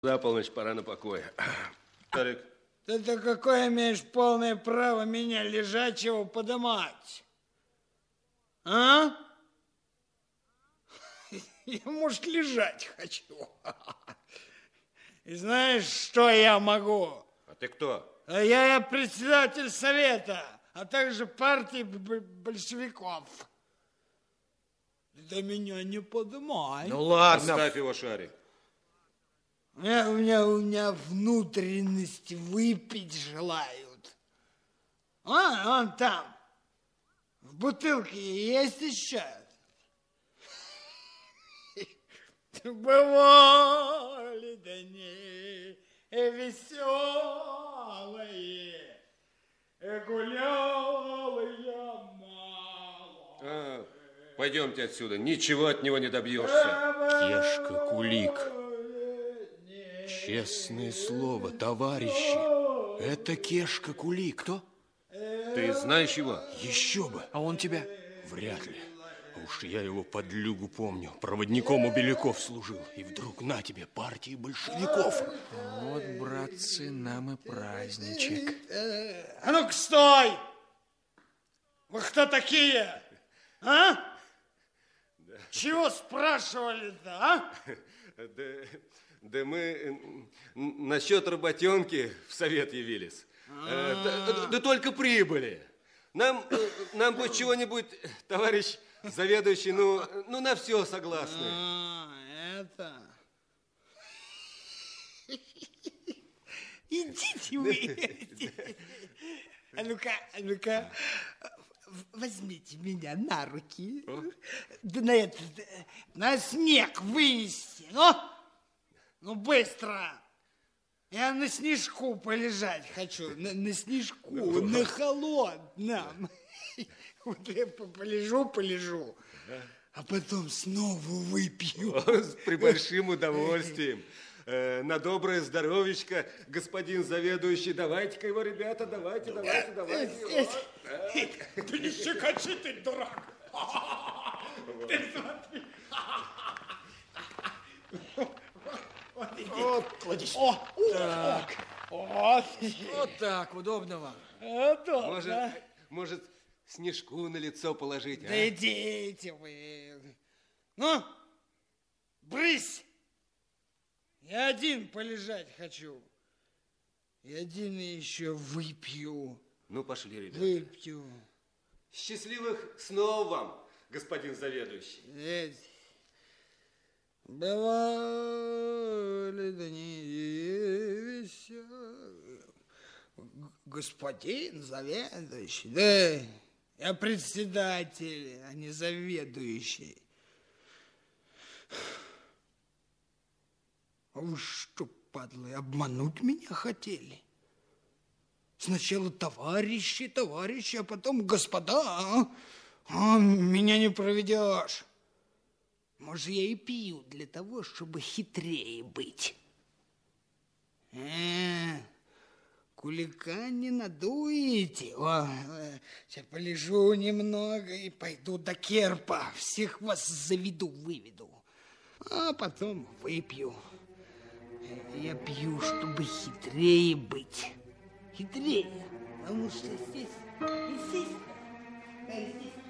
За полночь, пора на покой. Старик. Ты-то какое имеешь полное право меня лежачего подымать? А? Я, может, лежать хочу. И знаешь, что я могу? А ты кто? Я председатель совета, а также партии большевиков. Ты меня не подымай. Ну ладно. Оставь его, Шарик. У меня внутренности выпить желают. Он там, в бутылке есть еще. Бывали дни веселые, гулял я мало. Пойдемте отсюда, ничего от него не добьешься. Кешка Кулик. Честное слово, товарищи, это Кешка Кулик. Кто? Ты знаешь его? Еще бы. А он тебя? Вряд ли. Уж я его подлюгу помню. Проводником у Беляков служил. И вдруг на тебе партии большевиков. Вот, братцы, нам и праздничек. А ну-ка, стой! Вы кто такие? А? Да. Чего спрашивали-то, а? Да мы насчет работенки в совет явились. Да только прибыли. Нам бы чего-нибудь, товарищ заведующий, ну на все согласны. Это... Идите вы. А ну-ка, возьмите меня на руки. Да на снег вынести, ну быстро. Я на снежку полежать хочу, на снежку, на холодном. Вот я полежу, а потом снова выпью. С прибольшим удовольствием. На доброе здоровечко, господин заведующий. Давайте-ка его, ребята, давайте. Да не щекочи ты, дурак. Ты смотри. Вот, кладись. Вот так, удобно вам. Может, снежку на лицо положить, да идите вы. Ну, брысь. Я один полежать хочу. И один еще выпью. Ну, пошли, ребята. Выпью. Счастливых снов вам, господин заведующий. Бывали дни веселые. Господин заведующий, да, я председатель, а не заведующий. А вы что, падлы, обмануть меня хотели? Сначала товарищи, а потом господа. Меня не проведешь. Может, я и пью для того, чтобы хитрее быть. Кулика не надуете. Сейчас полежу немного и пойду до Керпа. Всех вас выведу. А потом выпью. Я пью, чтобы хитрее быть. Хитрее. Потому что здесь,